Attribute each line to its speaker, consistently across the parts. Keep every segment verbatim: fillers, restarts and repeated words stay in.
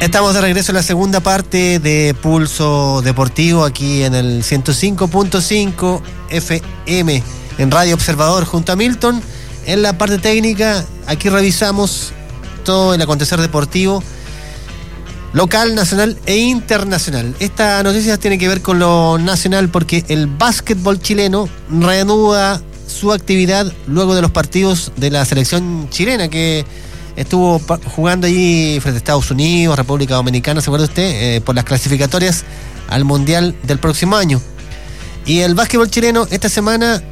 Speaker 1: Estamos de regreso en la segunda parte de Pulso Deportivo aquí en el ciento cinco punto cinco F M en Radio Observador junto a Milton. En la parte técnica, aquí revisamos todo el acontecer deportivo local, nacional e internacional. Esta noticia tiene que ver con lo nacional porque el básquetbol chileno reanuda su actividad luego de los partidos de la selección chilena que estuvo jugando allí frente a Estados Unidos, República Dominicana, ¿se acuerda usted? Eh, por las clasificatorias al Mundial del próximo año. Y el básquetbol chileno esta semana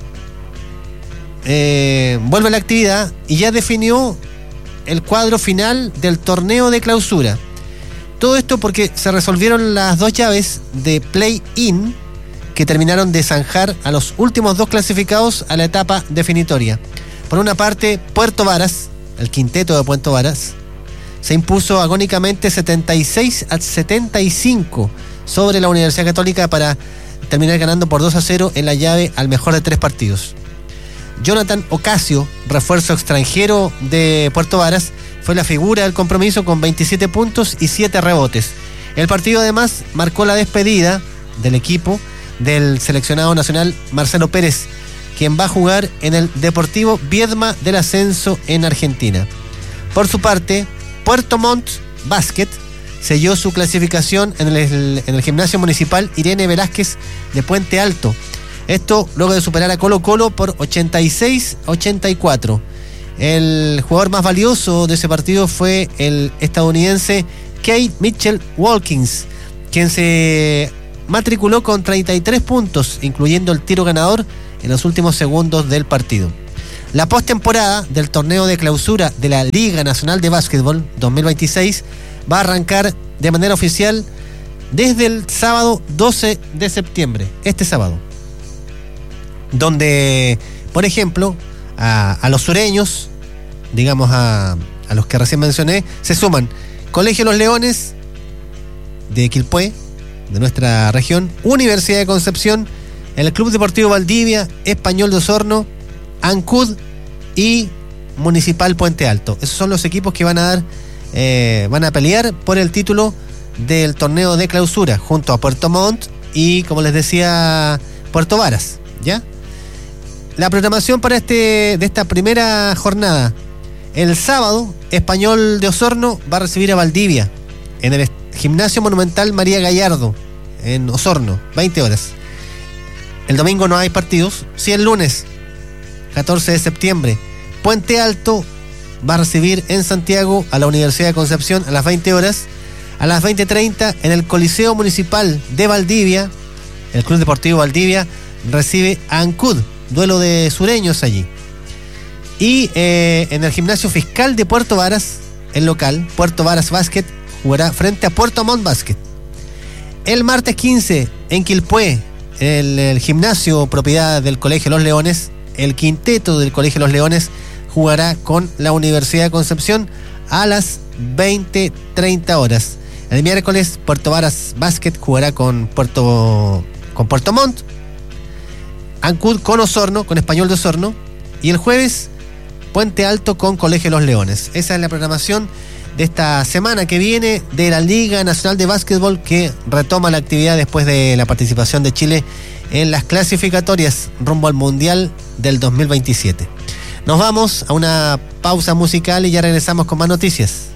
Speaker 1: eh, vuelve a la actividad y ya definió el cuadro final del torneo de clausura. Todo esto porque se resolvieron las dos llaves de play-in que terminaron de zanjar a los últimos dos clasificados a la etapa definitoria. Por una parte, Puerto Varas, el quinteto de Puerto Varas, se impuso agónicamente setenta y seis a setenta y cinco sobre la Universidad Católica para terminar ganando por dos a cero en la llave al mejor de tres partidos. Jonathan Ocasio, refuerzo extranjero de Puerto Varas, fue la figura del compromiso con veintisiete puntos y siete rebotes. El partido además marcó la despedida del equipo del seleccionado nacional Marcelo Pérez, quien va a jugar en el Deportivo Viedma del Ascenso en Argentina. Por su parte, Puerto Montt Basket selló su clasificación en el, en el gimnasio municipal Irene Velázquez de Puente Alto. Esto luego de superar a Colo Colo por ochenta y seis a ochenta y cuatro. El jugador más valioso de ese partido fue el estadounidense Kate Mitchell Walkins, quien se matriculó con treinta y tres puntos, incluyendo el tiro ganador en los últimos segundos del partido. La postemporada del torneo de clausura de la Liga Nacional de Básquetbol dos mil veintiséis va a arrancar de manera oficial desde el sábado doce de septiembre, este sábado, donde, por ejemplo, a, a los sureños, digamos a, a los que recién mencioné, se suman Colegio Los Leones de Quilpué, de nuestra región, Universidad de Concepción, el Club Deportivo Valdivia, Español de Osorno, Ancud y Municipal Puente Alto. Esos son los equipos que van a dar, eh, van a pelear por el título del torneo de clausura, junto a Puerto Montt y, como les decía, Puerto Varas, ¿ya? La programación para este de esta primera jornada: el sábado, Español de Osorno va a recibir a Valdivia en el Gimnasio Monumental María Gallardo en Osorno, veinte horas. El domingo no hay partidos. Sí, el lunes, catorce de septiembre, Puente Alto va a recibir en Santiago a la Universidad de Concepción a las veinte horas. A las veinte treinta, en el Coliseo Municipal de Valdivia, el Club Deportivo Valdivia recibe a Ancud, duelo de sureños allí. Y eh, en el Gimnasio Fiscal de Puerto Varas, el local, Puerto Varas Basket, jugará frente a Puerto Montt Basket. El martes quince, en Quilpué, el, el gimnasio propiedad del Colegio Los Leones, el quinteto del Colegio Los Leones jugará con la Universidad de Concepción a las veinte treinta horas. El miércoles, Puerto Varas Basket jugará con Puerto, con Puerto Montt, Ancud con Osorno, con Español de Osorno, y el jueves, Puente Alto con Colegio Los Leones. Esa es la programación de esta semana que viene de la Liga Nacional de Básquetbol, que retoma la actividad después de la participación de Chile en las clasificatorias rumbo al Mundial del dos mil veintisiete. Nos vamos a una pausa musical y ya regresamos con más noticias.